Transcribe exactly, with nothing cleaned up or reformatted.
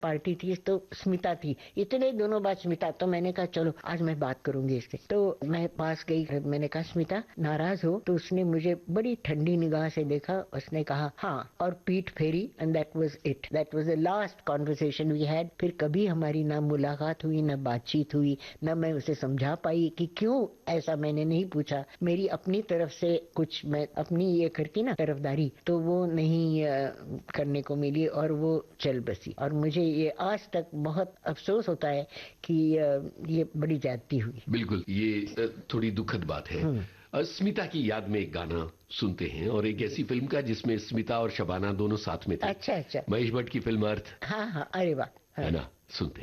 Party थी तो स्मिता थी, इतने दोनों बात स्मिता, तो मैंने कहा चलो आज मैं बात करूंगी इससे। तो मैं पास गई, मैंने कहा स्मिता नाराज हो? तो उसने मुझे बड़ी ठंडी निगाह से देखा, उसने कहा हाँ, और पीठ फेरी, and that was it, that was the last conversation we had. फिर कभी हमारी ना मुलाकात हुई, ना बातचीत हुई, ना मैं उसे समझा पाई कि क्यों ऐसा मैंने नहीं पूछा। मेरी अपनी तरफ से कुछ मैं अपनी ये करती ना तरफदारी, तो वो नहीं आ, करने को मिली और वो चल बसी। और मुझे ये आज तक बहुत अफसोस होता है कि ये बड़ी ज्यादती हुई। बिल्कुल, ये थोड़ी दुखद बात है। स्मिता की याद में एक गाना सुनते हैं, और एक ऐसी फिल्म का जिसमें स्मिता और शबाना दोनों साथ में थे। अच्छा अच्छा, महेश भट्ट की फिल्म अर्थ। हाँ हाँ, अरे वाह, है ना, सुनते हैं।